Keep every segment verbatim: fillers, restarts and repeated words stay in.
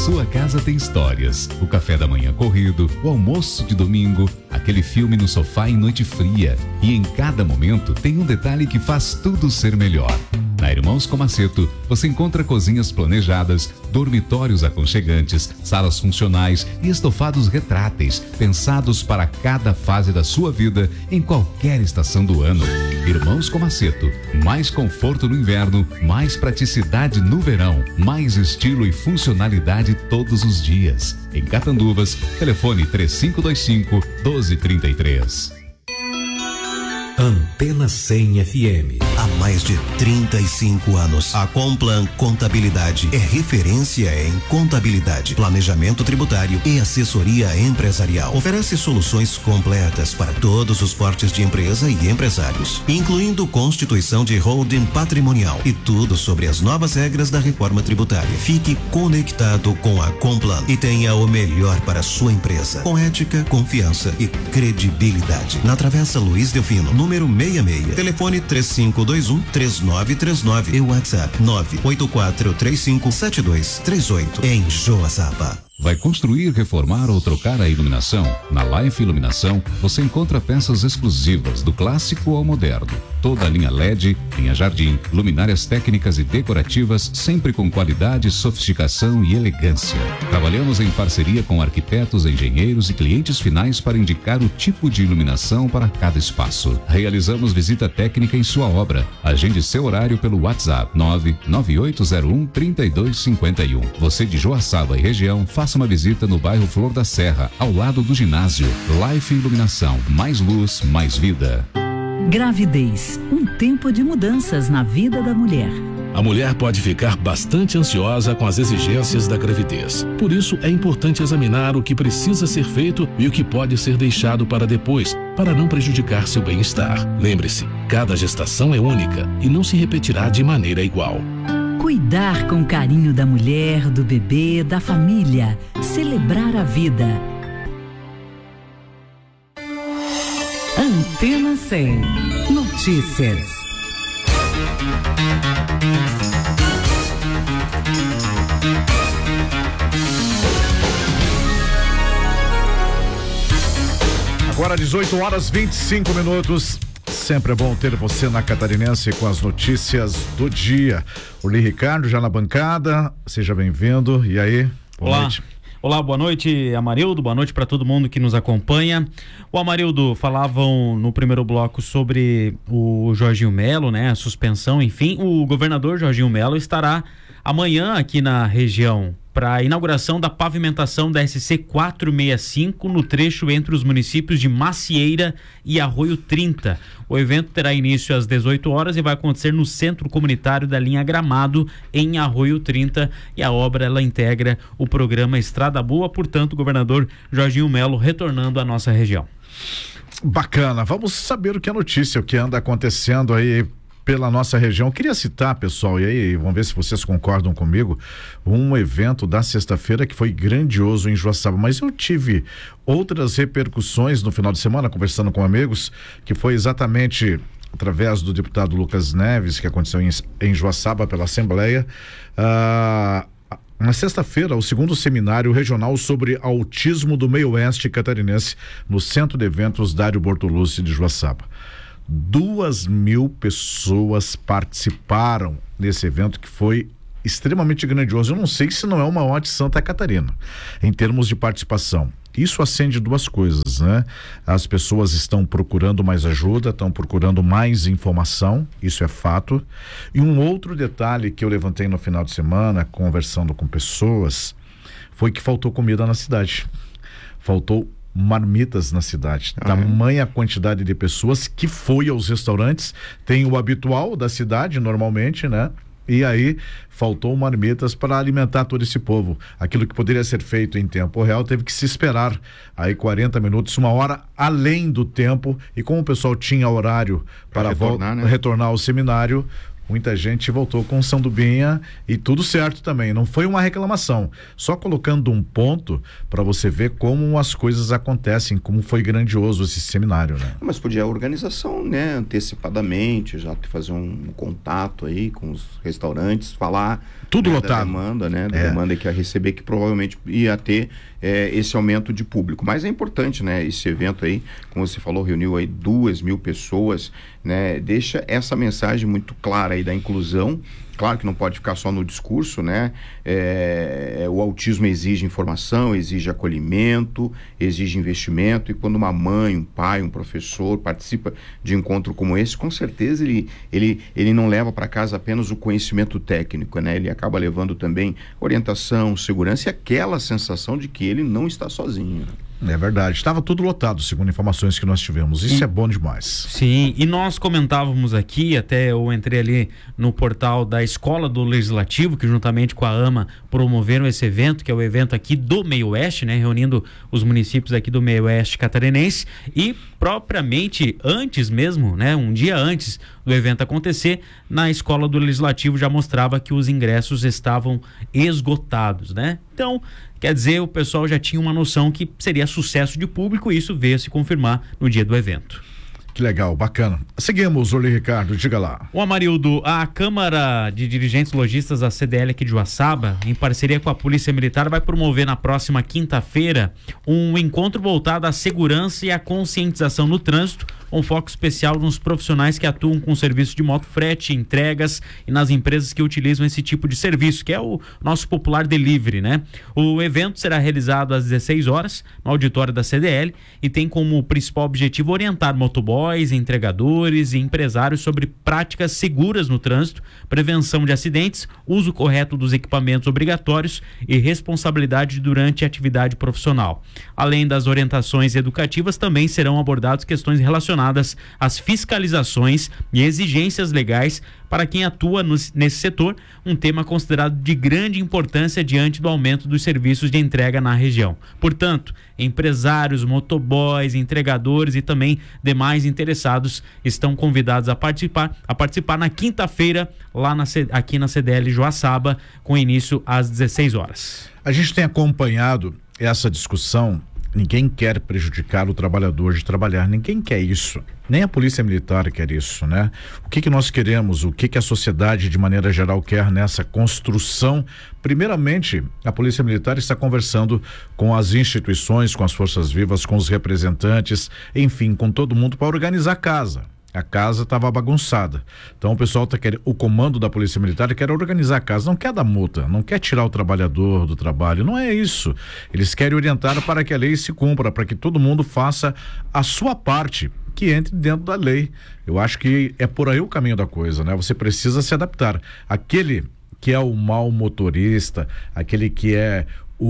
sua casa tem histórias. O café da manhã corrido, o almoço de domingo, aquele filme no sofá em noite fria. E em cada momento tem um detalhe que faz tudo ser melhor. Na Irmãos Comaceto, você encontra cozinhas planejadas, dormitórios aconchegantes, salas funcionais e estofados retráteis, pensados para cada fase da sua vida, em qualquer estação do ano. Irmãos Comaceto, mais conforto no inverno, mais praticidade no verão, mais estilo e funcionalidade todos os dias. Em Catanduvas, telefone três cinco dois cinco, um dois três três. Antena cem F M. Há mais de trinta e cinco anos, a Complan Contabilidade é referência em contabilidade, planejamento tributário e assessoria empresarial. Oferece soluções completas para todos os portes de empresa e empresários, incluindo constituição de holding patrimonial e tudo sobre as novas regras da reforma tributária. Fique conectado com a Complan e tenha o melhor para a sua empresa, com ética, confiança e credibilidade. Na Travessa Luiz Delfino, número sessenta e seis. Telefone três cinco dois um, três nove três nove e WhatsApp nove oito quatro três cinco sete dois três oito. Em Joaçaba. Vai construir, reformar ou trocar a iluminação? Na Life Iluminação, você encontra peças exclusivas do clássico ao moderno. Toda a linha L E D, linha Jardim, luminárias técnicas e decorativas, sempre com qualidade, sofisticação e elegância. Trabalhamos em parceria com arquitetos, engenheiros e clientes finais para indicar o tipo de iluminação para cada espaço. Realizamos visita técnica em sua obra. Agende seu horário pelo WhatsApp nove nove oito zero um, três dois cinco um. Você de Joaçaba e região, faça uma visita no bairro Flor da Serra, ao lado do ginásio. Life Iluminação, mais luz, mais vida. Gravidez, um tempo de mudanças na vida da mulher. A mulher pode ficar bastante ansiosa com as exigências da gravidez. Por isso, é importante examinar o que precisa ser feito e o que pode ser deixado para depois, para não prejudicar seu bem-estar. Lembre-se, cada gestação é única e não se repetirá de maneira igual. Cuidar com carinho da mulher, do bebê, da família. Celebrar a vida. Antena cem. Notícias. Agora dezoito horas e vinte e cinco minutos. Sempre é bom ter você na Catarinense com as notícias do dia. O Li Ricardo já na bancada, seja bem-vindo. E aí, boa Olá. noite. Olá, boa noite, Amarildo, boa noite para todo mundo que nos acompanha. O Amarildo, falavam no primeiro bloco sobre o Jorginho Melo, né, a suspensão, enfim. O governador Jorginho Melo estará amanhã aqui na região para a inauguração da pavimentação da S C quatrocentos e sessenta e cinco no trecho entre os municípios de Macieira e Arroio trinta. O evento terá início às dezoito horas e vai acontecer no Centro Comunitário da linha Gramado, em Arroio trinta, e a obra ela integra o programa Estrada Boa, portanto, o governador Jorginho Melo retornando à nossa região. Bacana, vamos saber o que é notícia, o que anda acontecendo aí pela nossa região. Eu queria citar, pessoal, e aí vamos ver se vocês concordam comigo, um evento da sexta-feira que foi grandioso em Joaçaba, mas eu tive outras repercussões no final de semana, conversando com amigos, que foi exatamente através do deputado Lucas Neves, que aconteceu em, em Joaçaba pela Assembleia. Ah, na sexta-feira, o segundo seminário regional sobre autismo do meio oeste catarinense no Centro de Eventos Dário Bortolucci de Joaçaba. Duas mil pessoas participaram desse evento que foi extremamente grandioso. Eu não sei se não é uma ode Santa Catarina em termos de participação. Isso acende duas coisas, né? As pessoas estão procurando mais ajuda, estão procurando mais informação, isso é fato. E um outro detalhe que eu levantei no final de semana, conversando com pessoas, foi que faltou comida na cidade. Faltou marmitas na cidade, ah, tamanha é? quantidade de pessoas que foi aos restaurantes. Tem o habitual da cidade normalmente, né? E aí faltou marmitas para alimentar todo esse povo. Aquilo que poderia ser feito em tempo real teve que se esperar aí quarenta minutos, uma hora além do tempo, e como o pessoal tinha horário para, para retornar, vol- né? retornar ao seminário, muita gente voltou com sandubinha e tudo certo também, não foi uma reclamação, só colocando um ponto para você ver como as coisas acontecem, como foi grandioso esse seminário, né? Mas podia a organização, né, antecipadamente, já fazer um contato aí com os restaurantes, falar tudo né, lotado. da demanda, né, da é. demanda que ia receber, que provavelmente ia ter é, esse aumento de público, mas é importante, né, esse evento aí, como você falou, reuniu aí duas mil pessoas, né, deixa essa mensagem muito clara aí da inclusão. Claro que não pode ficar só no discurso, né? É, o autismo exige informação, exige acolhimento, exige investimento, e quando uma mãe, um pai, um professor participa de um encontro como esse, com certeza ele, ele, ele não leva para casa apenas o conhecimento técnico, né? Ele acaba levando também orientação, segurança e aquela sensação de que ele não está sozinho. É verdade, estava tudo lotado, segundo informações que nós tivemos. Isso e, é bom demais. Sim, e nós comentávamos aqui, até eu entrei ali no portal da Escola do Legislativo, que juntamente com a AMA promoveram esse evento, que é o evento aqui do Meio Oeste, né, reunindo os municípios aqui do Meio Oeste catarinense, e propriamente antes mesmo, né, um dia antes do evento acontecer, na Escola do Legislativo já mostrava que os ingressos estavam esgotados, né? Então, quer dizer, o pessoal já tinha uma noção que seria sucesso de público, e isso veio a se confirmar no dia do evento. Que legal, bacana. Seguimos, Oli Ricardo, diga lá. O Amarildo, a Câmara de Dirigentes Lojistas da C D L aqui de Joaçaba, em parceria com a Polícia Militar, vai promover na próxima quinta-feira um encontro voltado à segurança e à conscientização no trânsito, com foco especial nos profissionais que atuam com serviço de moto frete, entregas e nas empresas que utilizam esse tipo de serviço, que é o nosso popular delivery, né? O evento será realizado às dezesseis horas no auditório da C D L e tem como principal objetivo orientar motoboys, entregadores e empresários sobre práticas seguras no trânsito, prevenção de acidentes, uso correto dos equipamentos obrigatórios e responsabilidade durante a atividade profissional. Além das orientações educativas, também serão abordadas questões relacionadas às fiscalizações e exigências legais para quem atua no, nesse setor, um tema considerado de grande importância diante do aumento dos serviços de entrega na região. Portanto, empresários, motoboys, entregadores e também demais interessados estão convidados a participar, a participar na quinta-feira, lá na, aqui na C D L Joaçaba, com início às dezesseis horas. A gente tem acompanhado essa discussão. Ninguém quer prejudicar o trabalhador de trabalhar, ninguém quer isso, nem a Polícia Militar quer isso, né? O que que nós queremos, o que que a sociedade de maneira geral quer nessa construção? Primeiramente, a Polícia Militar está conversando com as instituições, com as forças vivas, com os representantes, enfim, com todo mundo para organizar a casa. A casa estava bagunçada. Então o pessoal tá querendo, o comando da Polícia Militar quer organizar a casa, não quer dar multa, não quer tirar o trabalhador do trabalho, não é isso. Eles querem orientar para que a lei se cumpra, para que todo mundo faça a sua parte, que entre dentro da lei. Eu acho que é por aí o caminho da coisa, né? Você precisa se adaptar. Aquele que é o mau motorista, aquele que é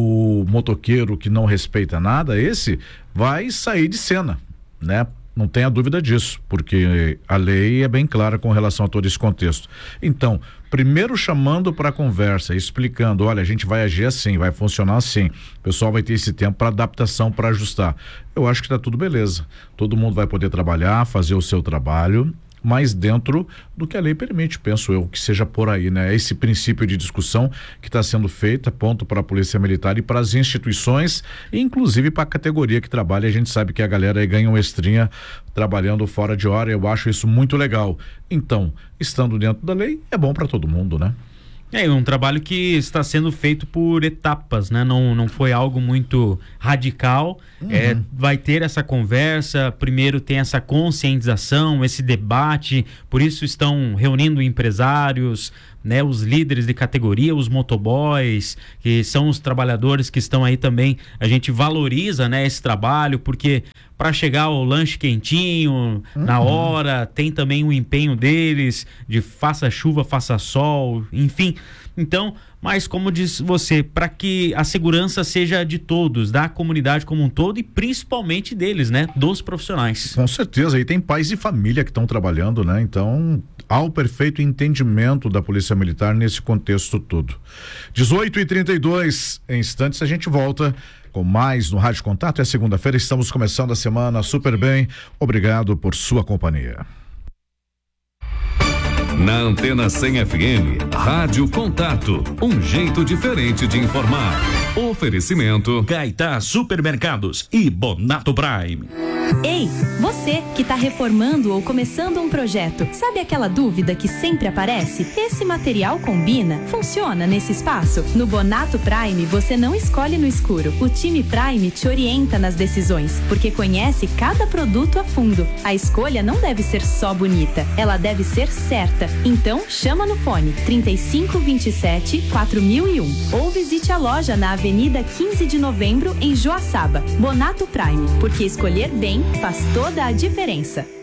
o motoqueiro que não respeita nada, esse vai sair de cena, né? Não tenha dúvida disso, porque a lei é bem clara com relação a todo esse contexto. Então, primeiro chamando para a conversa, explicando, olha, a gente vai agir assim, vai funcionar assim, o pessoal vai ter esse tempo para adaptação, para ajustar. Eu acho que está tudo beleza. Todo mundo vai poder trabalhar, fazer o seu trabalho, mas dentro do que a lei permite, penso eu, que seja por aí, né? Esse princípio de discussão que está sendo feita, ponto para a Polícia Militar e para as instituições, e inclusive para a categoria que trabalha. A gente sabe que a galera aí ganha uma estrinha trabalhando fora de hora, eu acho isso muito legal. Então, estando dentro da lei, é bom para todo mundo, né? É um trabalho que está sendo feito por etapas, né? Não, não foi algo muito radical. Uhum. É, vai ter essa conversa, primeiro tem essa conscientização, esse debate, por isso estão reunindo empresários, né? Os líderes de categoria, os motoboys, que são os trabalhadores que estão aí também. A gente valoriza, né, esse trabalho, porque para chegar ao lanche quentinho, uhum, na hora, tem também o empenho deles de faça chuva, faça sol, enfim. Então, mas como diz você, para que a segurança seja de todos, da comunidade como um todo e principalmente deles, né? Dos profissionais. Com certeza, e tem pais de família que estão trabalhando, né? Então, há o perfeito entendimento da Polícia Militar nesse contexto todo. dezoito e trinta e dois, em instantes a gente volta com mais no Rádio Contato. É segunda-feira, estamos começando a semana super bem. Obrigado por sua companhia. Na Antena cem F M, Rádio Contato, um jeito diferente de informar. Oferecimento Gaitá Supermercados e Bonato Prime. Ei, você que está reformando ou começando um projeto, sabe aquela dúvida que sempre aparece? Esse material combina? Funciona nesse espaço? No Bonato Prime, você não escolhe no escuro. O time Prime te orienta nas decisões, porque conhece cada produto a fundo. A escolha não deve ser só bonita, ela deve ser certa. Então, chama no fone trinta e cinco, vinte e sete, quatro mil e um ou visite a loja na Avenida quinze de Novembro, em Joaçaba. Bonato Prime, porque escolher bem faz toda a diferença.